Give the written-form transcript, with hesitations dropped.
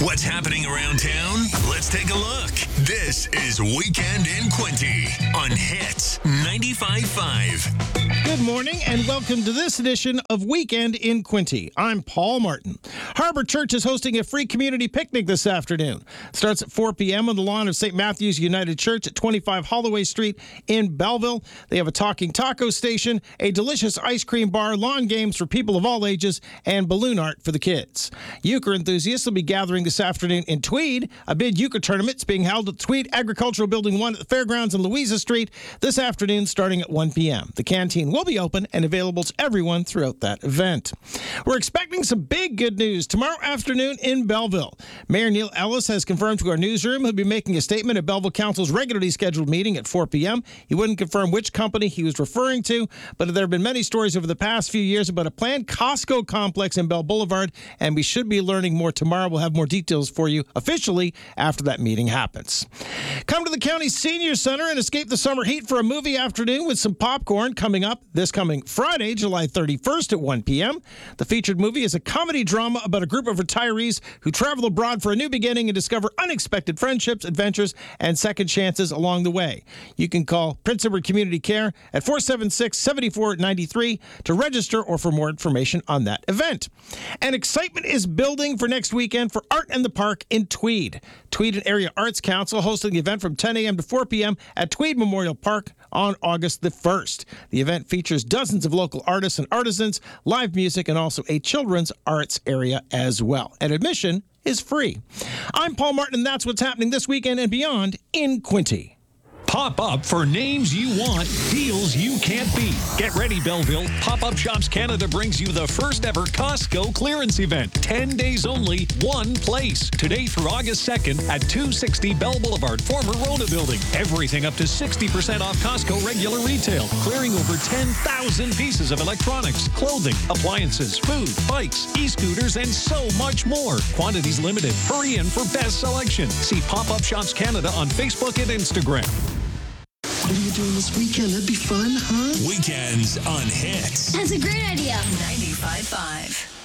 What's happening around town? Let's take a look. This is Weekend in Quinty on Hits 95.5. Good morning and welcome to this edition of Weekend in Quinty. I'm Paul Martin. Harbor Church is hosting a free community picnic this afternoon. It starts at 4 p.m. on the lawn of St. Matthew's United Church at 25 Holloway Street in Belleville. They have a talking taco station, a delicious ice cream bar, lawn games for people of all ages, and balloon art for the kids. Euchre enthusiasts will be gathering this afternoon in Tweed. A big euchre tournament is being held at the Tweed Agricultural Building 1 at the Fairgrounds on Louisa Street this afternoon starting at 1 p.m. The canteen will be open and available to everyone throughout that event. We're expecting some big good news tomorrow afternoon in Belleville. Mayor Neil Ellis has confirmed to our newsroom he'll be making a statement at Belleville Council's regularly scheduled meeting at 4 p.m. He wouldn't confirm which company he was referring to, but there have been many stories over the past few years about a planned Costco complex in Bell Boulevard, and we should be learning more tomorrow. We'll have more details for you officially after that meeting happens. Come to the County Senior Center and escape the summer heat for a movie afternoon with some popcorn coming up this coming Friday, July 31st at 1 p.m. The featured movie is a comedy drama about a group of retirees who travel abroad for a new beginning and discover unexpected friendships, adventures, and second chances along the way. You can call Prince Edward Community Care at 476-7493 to register or for more information on that event. And excitement is building for next weekend for Art in the Park in Tweed. Tweed and Area Arts Council hosting the event from 10 a.m. to 4 p.m. at Tweed Memorial Park on August the 1st. The event features dozens of local artists and artisans, live music, and also a children's arts area as well. And admission is free. I'm Paul Martin, and that's what's happening this weekend and beyond in Quinty. Pop up for names you want, deals you can't beat. Get ready, Belleville. Pop-Up Shops Canada brings you the first ever Costco clearance event. 10 days only, one place. Today through August 2nd at 260 Bell Boulevard, former Rona Building. Everything up to 60% off Costco regular retail. Clearing over 10,000 pieces of electronics, clothing, appliances, food, bikes, e-scooters, and so much more. Quantities limited. Hurry in for best selection. See Pop-Up Shops Canada on Facebook and Instagram. What are you doing this weekend? That'd be fun, huh? Weekends on Hits. That's a great idea. 95.5.